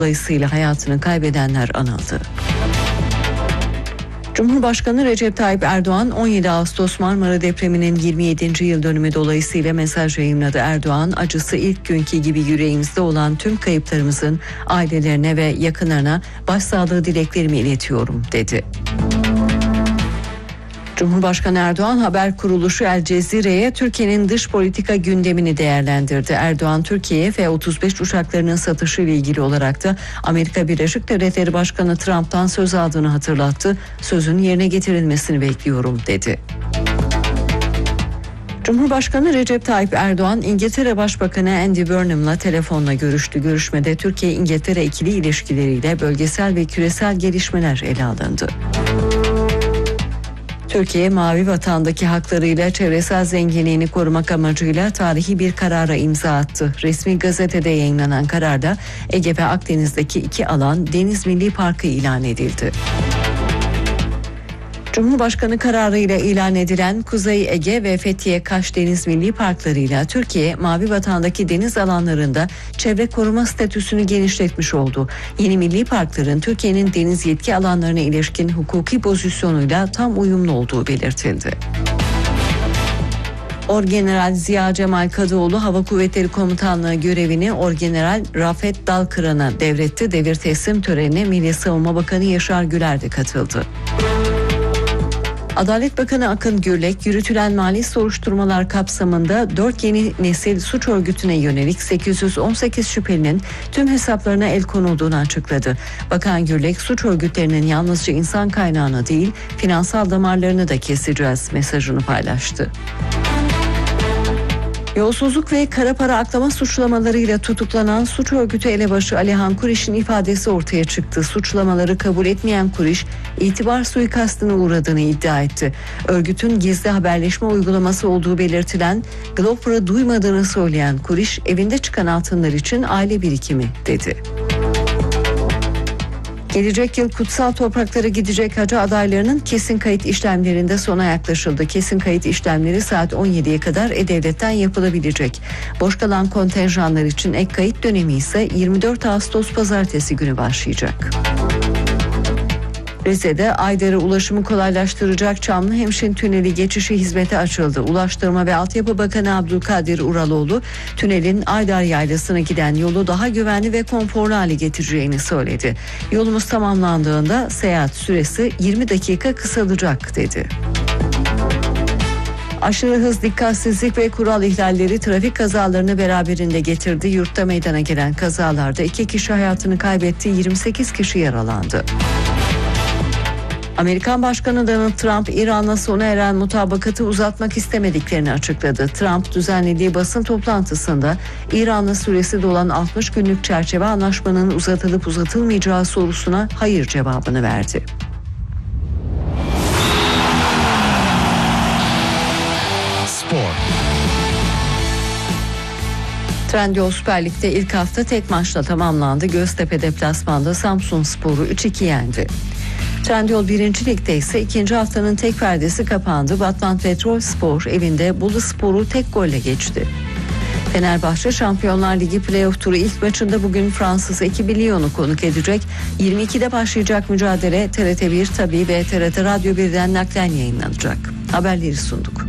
dolayısıyla hayatını kaybedenler anıldı. Cumhurbaşkanı Recep Tayyip Erdoğan 17 Ağustos Marmara depreminin 27. yıl dönümü dolayısıyla mesaj yayımladı. Erdoğan, acısı ilk günkü gibi yüreğimizde olan tüm kayıplarımızın ailelerine ve yakınlarına başsağlığı dileklerimi iletiyorum dedi. Cumhurbaşkanı Erdoğan haber kuruluşu El Cezire'ye Türkiye'nin dış politika gündemini değerlendirdi. Erdoğan, Türkiye'ye F-35 uçaklarının satışı ile ilgili olarak da Amerika Birleşik Devletleri Başkanı Trump'tan söz aldığını hatırlattı. Sözün yerine getirilmesini bekliyorum dedi. Cumhurbaşkanı Recep Tayyip Erdoğan, İngiltere Başbakanı Andy Burnham'la telefonla görüştü. Görüşmede Türkiye-İngiltere ikili ilişkileriyle bölgesel ve küresel gelişmeler ele alındı. Türkiye, Mavi Vatan'daki haklarıyla çevresel zenginliğini korumak amacıyla tarihi bir karara imza attı. Resmi gazetede yayınlanan kararda Ege ve Akdeniz'deki 2 alan Deniz Milli Parkı ilan edildi. Cumhurbaşkanı kararıyla ilan edilen Kuzey Ege ve Fethiye Kaş Deniz Milli Parkları'yla Türkiye, Mavi Vatan'daki deniz alanlarında çevre koruma statüsünü genişletmiş oldu. Yeni milli parkların Türkiye'nin deniz yetki alanlarına ilişkin hukuki pozisyonuyla tam uyumlu olduğu belirtildi. Orgeneral Ziya Cemal Kadıoğlu Hava Kuvvetleri Komutanlığı görevini Orgeneral Rafet Dalkıran'a devretti. Devir teslim törenine Milli Savunma Bakanı Yaşar Güler de katıldı. Adalet Bakanı Akın Gürlek, yürütülen mali soruşturmalar kapsamında 4 yeni nesil suç örgütüne yönelik 818 şüphelinin tüm hesaplarına el konulduğunu açıkladı. Bakan Gürlek, suç örgütlerinin yalnızca insan kaynağını değil, finansal damarlarını da keseceğiz mesajını paylaştı. Yolsuzluk ve kara para aklama suçlamalarıyla tutuklanan suç örgütü elebaşı Alihan Kuriş'in ifadesi ortaya çıktı. Suçlamaları kabul etmeyen Kuriş, itibar suikastına uğradığını iddia etti. Örgütün gizli haberleşme uygulaması olduğu belirtilen Glover'ı duymadığını söyleyen Kuriş, evinde çıkan altınlar için aile birikimi dedi. Gelecek yıl kutsal topraklara gidecek hacı adaylarının kesin kayıt işlemlerinde sona yaklaşıldı. Kesin kayıt işlemleri saat 17'ye kadar E-Devlet'ten yapılabilecek. Boş kalan kontenjanlar için ek kayıt dönemi ise 24 Ağustos Pazartesi günü başlayacak. Rize'de Ayder'e ulaşımı kolaylaştıracak Çamlıhemşin Tüneli geçişi hizmete açıldı. Ulaştırma ve Altyapı Bakanı Abdülkadir Uraloğlu, tünelin Ayder Yaylası'na giden yolu daha güvenli ve konforlu hale getireceğini söyledi. Yolumuz tamamlandığında seyahat süresi 20 dakika kısalacak dedi. Aşırı hız, dikkatsizlik ve kural ihlalleri trafik kazalarını beraberinde getirdi. Yurtta meydana gelen kazalarda 2 kişi hayatını kaybetti, 28 kişi yaralandı. Amerikan Başkanı Donald Trump, İran'la sona eren mutabakatı uzatmak istemediklerini açıkladı. Trump, düzenlediği basın toplantısında İran'la süresi dolan 60 günlük çerçeve anlaşmanın uzatılıp uzatılmayacağı sorusuna hayır cevabını verdi. Spor. Trendyol Süper Lig'de ilk hafta tek maçla tamamlandı. Göztepe deplasmanda Samsunspor'u 3-2 yendi. Trendyol 1. Lig'de ise ikinci haftanın tek perdesi kapandı. Batman Petrolspor evinde Boluspor'u tek golle geçti. Fenerbahçe Şampiyonlar Ligi playoff turu ilk maçında bugün Fransız ekibi Lyon'u konuk edecek. 22'de başlayacak mücadele TRT 1 tabii ve TRT Radyo 1'den naklen yayınlanacak. Haberleri sunduk.